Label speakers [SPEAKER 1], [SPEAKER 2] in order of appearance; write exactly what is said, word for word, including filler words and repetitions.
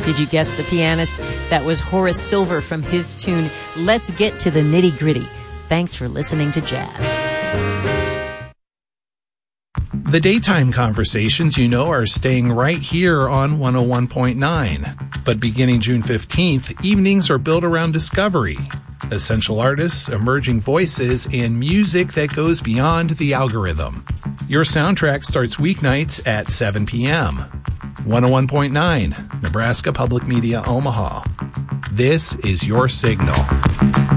[SPEAKER 1] Did you guess the pianist? That was Horace Silver from his tune, Let's Get to the Nitty Gritty. Thanks for listening to Jazz.
[SPEAKER 2] The daytime conversations, you know, are staying right here on one oh one point nine. But beginning June fifteenth, evenings are built around discovery. Essential artists, emerging voices, and music that goes beyond the algorithm. Your soundtrack starts weeknights at seven p.m. one oh one point nine, Nebraska Public Media, Omaha. This is your signal.